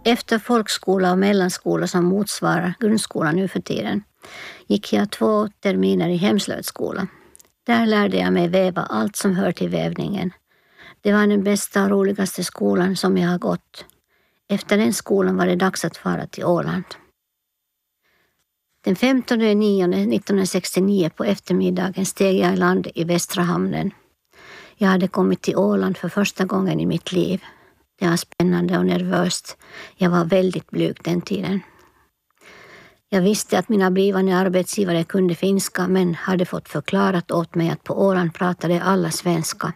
Efter folkskola och mellanskola som motsvarar grundskolan nu för tiden gick jag 2 terminer i hemslöjdsskola. Där lärde jag mig väva allt som hör till vävningen. Det var den bästa och roligaste skolan som jag har gått. Efter den skolan var det dags att fara till Åland. Den 15/9/1969 på eftermiddagen steg jag i land i Västra hamnen. Jag hade kommit till Åland för första gången i mitt liv. Det var spännande och nervöst. Jag var väldigt blyg den tiden. Jag visste att mina blivande arbetsgivare kunde finska men hade fått förklarat åt mig att på Åland pratade alla svenska.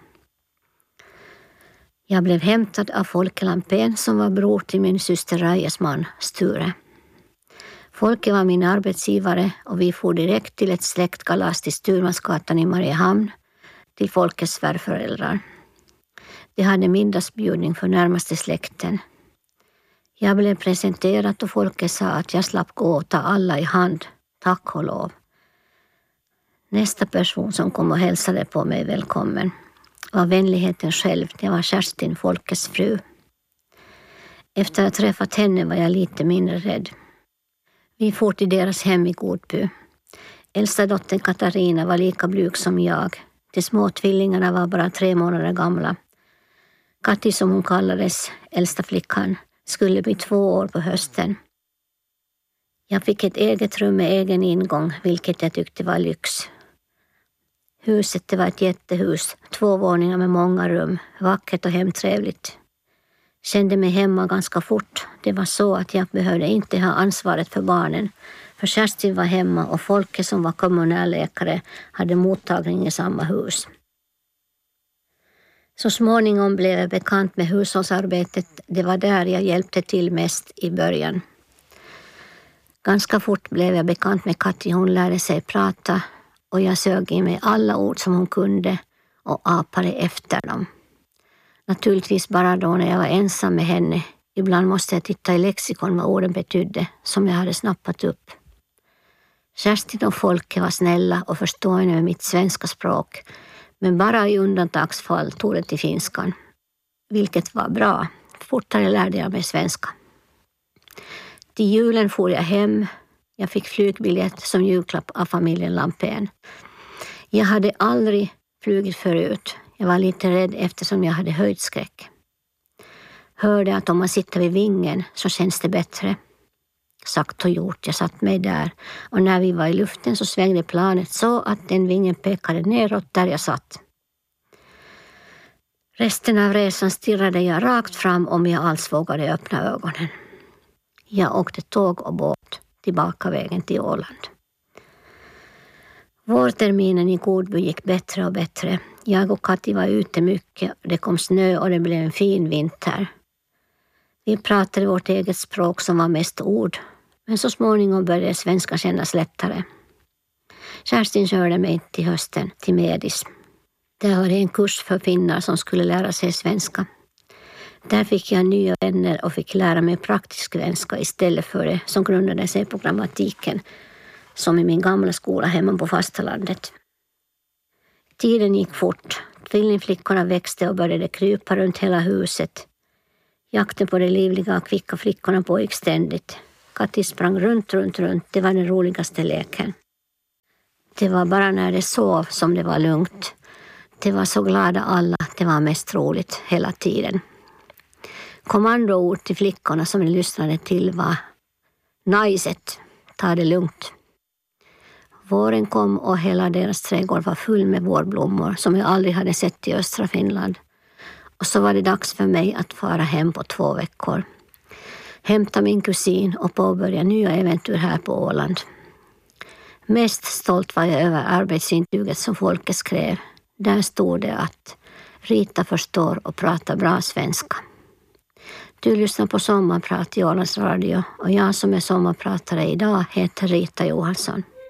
Jag blev hämtad av Folke Lampén som var bror till min syster Rajas man, Sture. Folke var min arbetsgivare och vi for direkt till ett släktkalas till Sturmansgatan i Mariehamn till Folkes svärföräldrar. De hade middagsbjudning för närmaste släkten. Jag blev presenterad och Folke sa att jag slapp gå och ta alla i hand, tack och lov. Nästa person som kom och hälsade på mig välkommen var vänligheten själv, det var Kerstin, Folkes fru. Efter att ha träffat henne var jag lite mindre rädd. Vi for till deras hem i Godby. Äldsta dottern Katarina var lika blyg som jag. De små tvillingarna var bara 3 månader gamla. Katti som hon kallades, äldsta flickan, skulle bli 2 år på hösten. Jag fick ett eget rum med egen ingång, vilket jag tyckte var lyx. Huset det var ett jättehus, 2 våningar med många rum, vackert och hemtrevligt. Kände mig hemma ganska fort. Det var så att jag behövde inte ha ansvaret för barnen. För Kerstin var hemma och Folke som var kommunalläkare hade mottagning i samma hus. Så småningom blev jag bekant med hushållsarbetet. Det var där jag hjälpte till mest i början. Ganska fort blev jag bekant med Katti. Hon lärde sig prata och jag sög i mig alla ord som hon kunde och apade efter dem. Naturligtvis bara då när jag var ensam med henne. Ibland måste jag titta i lexikon vad orden betydde som jag hade snappat upp. Kerstin och Folke var snälla och förstående med mitt svenska språk. Men bara i undantagsfall tog det till finskan. Vilket var bra. Fortare lärde jag mig svenska. Till julen for jag hem. Jag fick flygbiljett som julklapp av familjen Lampén. Jag hade aldrig flugit förut. Jag var lite rädd eftersom jag hade höjdskräck. Hörde att om man sitter vid vingen så känns det bättre. Sagt och gjort, jag satt mig där och när vi var i luften så svängde planet så att den vingen pekade neråt där jag satt. Resten av resan stirrade jag rakt fram om jag alls vågade öppna ögonen. Jag åkte tåg och båt tillbaka vägen till Åland. Vårterminen i Godby gick bättre och bättre. Jag och Katti var ute mycket, det kom snö och det blev en fin vinter. Vi pratade vårt eget språk som var mest ord, men så småningom började svenska kännas lättare. Kerstin körde mig till hösten till Medis. Där var det en kurs för finnar som skulle lära sig svenska. Där fick jag nya vänner och fick lära mig praktisk svenska istället för det som grundade sig på grammatiken som i min gamla skola hemma på fastalandet. Tiden gick fort. Tvillingflickorna växte och började krypa runt hela huset. Jakten på de livliga och kvicka flickorna pågick ständigt. Katti sprang runt. Det var den roligaste leken. Det var bara när det sov som det var lugnt. Det var så glada alla att det var mest roligt hela tiden. Kommandoord till flickorna som de lyssnade till var najset, ta det lugnt. Våren kom och hela deras trädgård var full med vårblommor som jag aldrig hade sett i östra Finland. Och så var det dags för mig att fara hem på 2 veckor. Hämta min kusin och påbörja nya äventyr här på Åland. Mest stolt var jag över arbetsintyget som Folke skrev. Där stod det att Rita förstår och pratar bra svenska. Du lyssnar på Sommarprat i Ålands Radio och jag som är sommarpratare idag heter Rita Johansson.